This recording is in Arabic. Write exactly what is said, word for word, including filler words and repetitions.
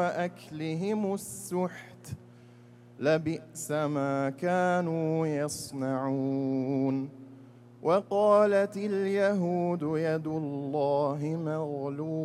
وأكلهم السحت لبئس ما كانوا يصنعون. وقالت اليهود يد الله مغلولة